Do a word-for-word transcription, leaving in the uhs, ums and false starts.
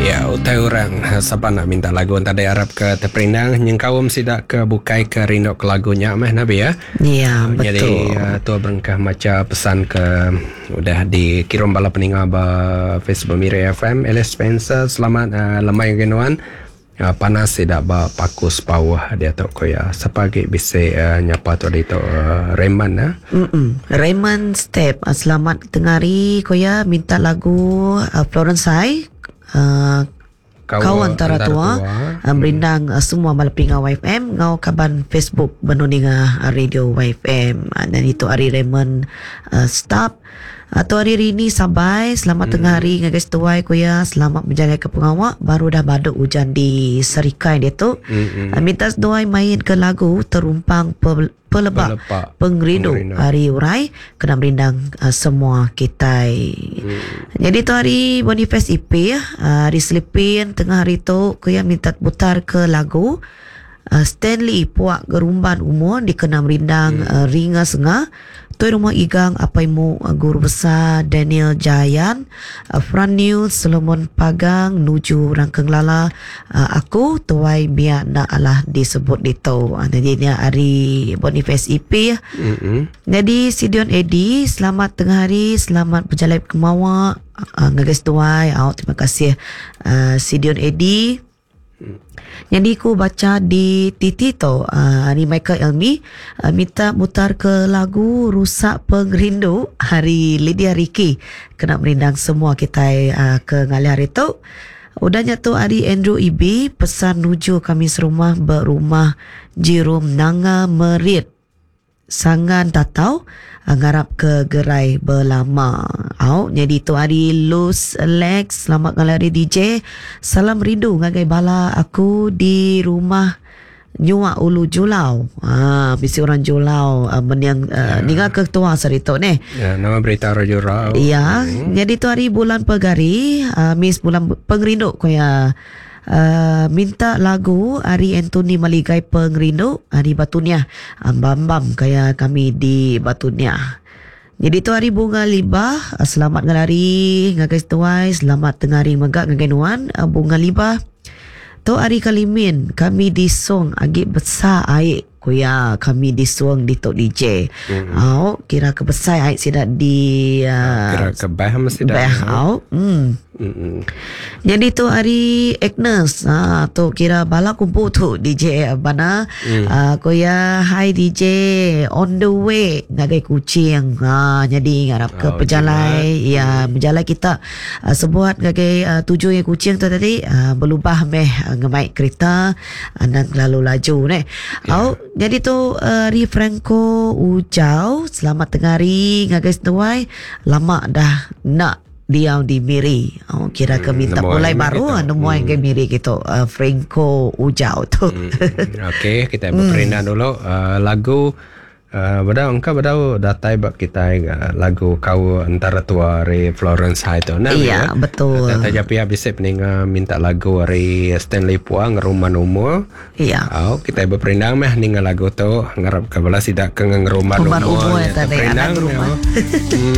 Ya, utai orang siapa nak minta lagu entah dia Arab ke terperinang yang kawam sidak ke bukai ke rindu ke lagunya meh Nabi ya. Ya, betul. Jadi uh, tu berengkah macam pesan ke udah dikirim bala peninggal ba Facebook Miri F M Elias Spencer selamat uh, lemai genuan. Uh, panas tidak ba pakus bawah dia tu ko ya sepagi bisa uh, nyapa tu dia tu uh, Raymond ya. Mm-mm. Raymond Step uh, selamat tengari ko ya minta lagu uh, Florence High uh, Kau, kau antara, antara tua, tua. Uh, berindang uh, semua malapinga Y F M ngau kaban Facebook benuninga uh, radio Y F M uh, dan itu hari Raymond uh, Stop atau hari ini sabai selamat hmm. tengah hari ngagas tuai ko ya selamat berjalan ke pengawak baru dah baduk hujan di Serikai dia tu hmm. uh, minta doai main ke lagu terumpang pe, pelebak, pelebak pengrindu hari urai kena berindang uh, semua kita hmm. jadi tu hari Boniface I P uh, hari Selipin tengah hari tu ko ya minta putar ke lagu uh, Stanley Puak Gerumban Umur dikena merindang hmm. uh, Ringa Sengah Tuai Rumah Igang Apaimu uh, Guru Besar Daniel Jayan uh, Fran News Solomon Pagang Nuju Rangkeng Lala uh, aku Tuai biar nak alah disebut ditau uh, jadi ni hari Boniface I P mm-hmm. jadi Sidion Edi selamat tengah hari selamat berjalan ke Mawak uh, ngagas tuai uh, terima kasih uh, Sidion Edi. Jadi aku baca di Titi tu uh, ni Michael Elmi uh, minta mutar ke lagu Rusak Pengrindu hari Lydia Ricky kena merindang semua kita uh, ke ngali hari tu. Udahnya tu hari Andrew Ibi pesan nuju kami serumah berumah Jirum Nanga Merit Sangan Tatau uh, ngarap ke gerai berlama. Au jadi tu hari Luz Alex selamat ngalari D J. Salam rindu ngagai bala aku di rumah Nyuak Ulu Julau. Ah bisi orang Julau uh, meniang uh, ya. Ninga ketua serito ne. Ya nama berita Julau. Ya hmm. jadi tu hari bulan Pegari uh, Miss bulan Pengrindu ko ya. Uh, minta lagu Ari Anthony Maligai Pengrindu Ari Batunia Bam-bam kaya kami di Batunia. Jadi tu hari Bunga Libah selamat ngalari ngagai tuai selamat tengari megak ngagainuan Bunga Libah tu hari Kalimin kami di Song agak besar air kuya kami di Suang di Tok D J. Mm-hmm. Au kira ke besar air sidak di uh, kira ke bah mesti dah. Bah au. Hmm. Mm-hmm. Jadi tu hari Agnes ah tu kira bala kumpul tu D J bana mm. uh, kuya hi D J on the way ngagai kucing ah jadi ngarap ke oh, pejalai ya pejalai kita uh, sebuat ngagai uh, tujuh yang kucing tu tadi uh, berubah meh uh, ngemai kereta uh, dan lalu laju ne. Yeah. Au jadi tu uh, Ri Franco Ujau selamat tengari ngagai tuai lama dah nak dia di Miri. Oh, kira ke minta hmm, mulai baru nemu yang ke Miri gitu. Uh, Franco Ujau tu. Hmm. Okey, kita berperindah hmm. dulu uh, lagu uh, badau engkau badau datai bab kita uh, lagu kau antara tua dari Florence High tu. Nah, iya, ya? Betul. Tata japi habis peninga minta lagu dari Stanley Puang Rumah Umur. Iya. Oh, kita berperindah meh ninga lagu tu ngarap ke bala sidak ke rumah Rumah umur. Rumah tadi anak rumah.